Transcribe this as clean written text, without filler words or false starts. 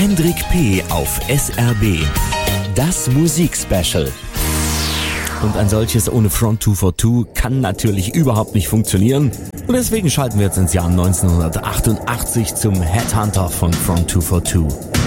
Hendrik P. auf SRB. Das Musikspecial. Und ein solches ohne Front 242 kann natürlich überhaupt nicht funktionieren. Und deswegen schalten wir jetzt ins Jahr 1988 zum Headhunter von Front 242.